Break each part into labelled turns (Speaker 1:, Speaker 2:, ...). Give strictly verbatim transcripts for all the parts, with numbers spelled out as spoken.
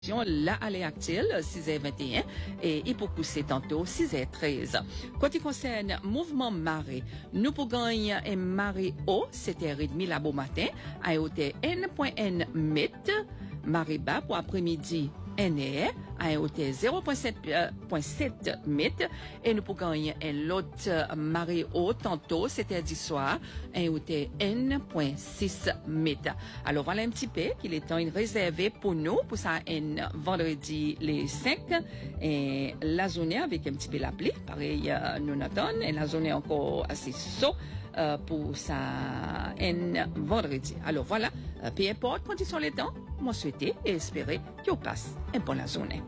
Speaker 1: Là, à actuelle, six heures vingt et un et il peut pousser tantôt six heures treize. Quand il concerne mouvement marée, nous pour gagner un marée haut, sept heures trente la beau matin, à hauteur N.N mètre, marée bas pour après-midi, N R, à hauteur zéro virgule sept mètres, et nous pour gagner un autre marée haut tantôt, sept heures du soir, à hauteur N virgule six mètres. Alors voilà un petit peu qu'il est temps réservé pour nous, pour ça, un vendredi les cinq, et la journée avec un petit peu la pluie, pareil, euh, nous n'attendons, et la journée encore assez chaud, euh, pour ça, un vendredi. Alors voilà, euh, peu importe, conditions les temps, moi souhaiter et espérer qu'il passe une bonne journée.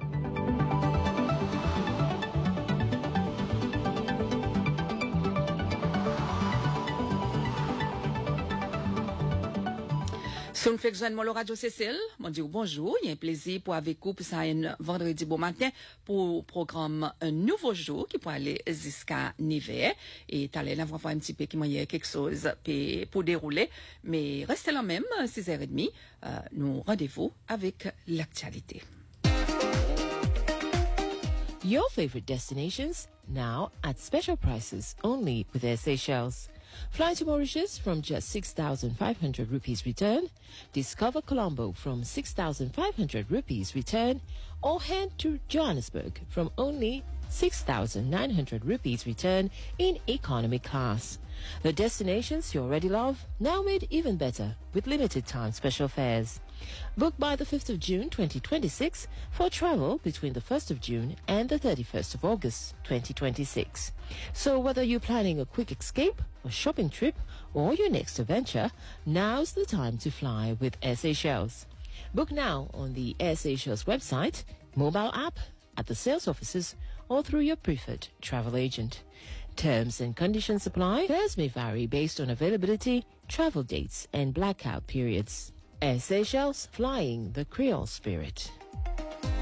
Speaker 1: Si on fait joindre mon radio Cécile, mon dit bonjour, il y a un plaisir pour avec vous pour ça un vendredi bon matin pour programme un nouveau jour qui peut aller jusqu'à l'hiver et t'allez là voir un petit peu qui m'a quelque chose pour dérouler, mais restez là même six heures trente, euh, nous rendez-vous avec l'actualité.
Speaker 2: Your favorite destinations now at special prices only with Air Seychelles. Fly to Mauritius from just six thousand five hundred rupees return, discover Colombo from six thousand five hundred rupees return, or head to Johannesburg from only six thousand nine hundred rupees return in economy class. The destinations you already love, now made even better with limited time special fares. Book by the fifth of June twenty twenty-six for travel between the first of June and the thirty-first of August twenty twenty-six. So whether you're planning a quick escape, a shopping trip, or your next adventure, now's the time to fly with Air Seychelles. Book now on the Air Seychelles website, mobile app, at the sales offices, or through your preferred travel agent. Terms and conditions apply. Fares may vary based on availability, travel dates, and blackout periods. Air Seychelles, flying the Creole spirit.